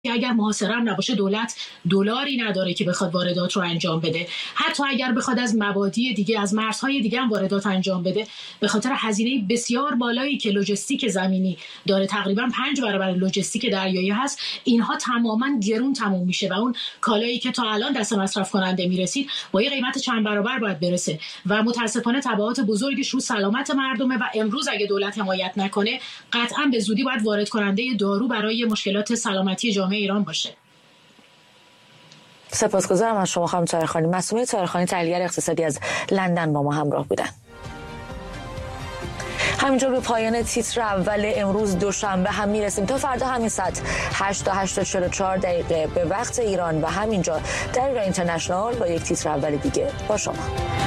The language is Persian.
اگر محاصره هم نباشه دولت دلاری نداره که بخواد واردات رو انجام بده. حتی اگر بخواد از مبادی دیگه، از مرزهای دیگه هم واردات انجام بده، به خاطر هزینه بسیار بالایی که لوجستیک زمینی داره، تقریبا 5 برابر لوجستیک دریایی هست، اینها تماما گرون تموم میشه و اون کالایی که تا الان دست مصرف کننده میرسید با یه قیمت چند برابر باید برسه و متاسفانه تبعات بزرگش رو سلامت مردمه و امروز اگه دولت حمایت نکنه قطعا به زودی باید وارد کننده دارو برای مشکلات سلامتی جامعه ایران باشه. سپاسگزارم از شما خانم طاهرخانی. معصومه طاهرخانی، تحلیلگر اقتصادی از لندن با ما همراه بودن. همینجا به پایان تیتر اول امروز دوشنبه هم میرسیم. تا فردا همین ساعت 8 تا 8:44 به وقت ایران و همینجا در ایران اینترنشنال با یک تیتر اول دیگه با شما.